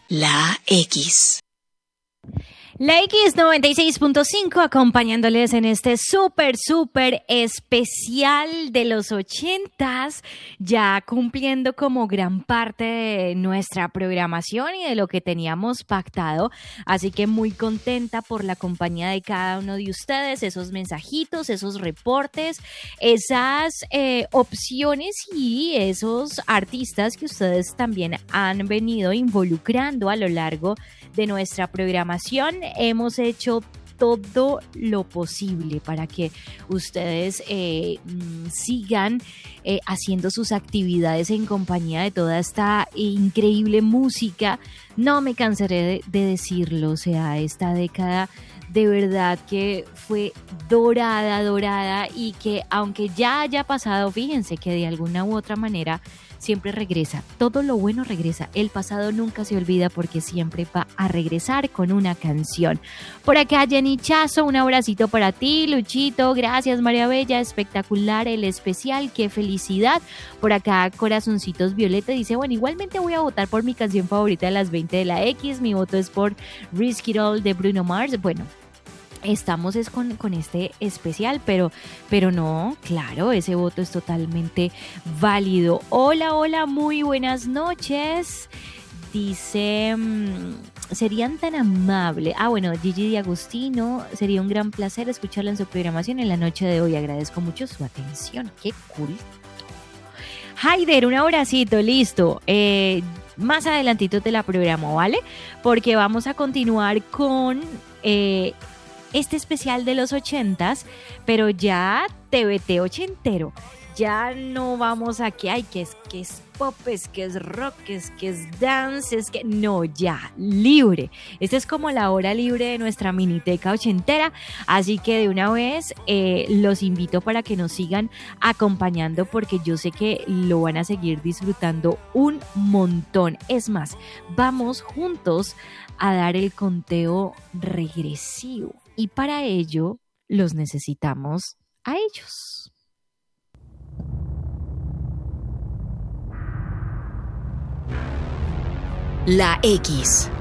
La X. La X 96.5 acompañándoles en este súper especial de los 80s, ya cumpliendo como gran parte de nuestra programación y de lo que teníamos pactado. Así que muy contenta por la compañía de cada uno de ustedes, esos mensajitos, esos reportes, esas opciones y esos artistas que ustedes también han venido involucrando a lo largo de nuestra programación. Hemos hecho todo lo posible para que ustedes sigan haciendo sus actividades en compañía de toda esta increíble música. No me cansaré de decirlo, o sea, esta década de verdad que fue dorada y que aunque ya haya pasado, fíjense que de alguna u otra manera siempre regresa, todo lo bueno regresa, el pasado nunca se olvida porque siempre va a regresar con una canción. Por acá Jenny Chazo, un abracito para ti, Luchito, gracias María Bella, espectacular el especial, qué felicidad. Por acá Corazoncitos Violeta dice, bueno, igualmente voy a votar por mi canción favorita de las 20 de la X, mi voto es por Risk It All de Bruno Mars. Bueno, estamos es con este especial, pero no, claro, ese voto es totalmente válido. Hola, muy buenas noches. Dice, serían tan amables. Bueno, Gigi Di Agostino, sería un gran placer escucharla en su programación en la noche de hoy. Agradezco mucho su atención. Qué cool. Haider, un abracito, listo. Más adelantito te la programo, ¿vale? Porque vamos a continuar con este especial de los 80s, pero ya TBT ochentero. Ya no vamos a que es pop, es que es rock, es que es dance, es que no, ya, libre. Esta es como la hora libre de nuestra miniteca ochentera, así que de una vez los invito para que nos sigan acompañando porque yo sé que lo van a seguir disfrutando un montón. Es más, vamos juntos a dar el conteo regresivo y para ello los necesitamos a ellos. La X.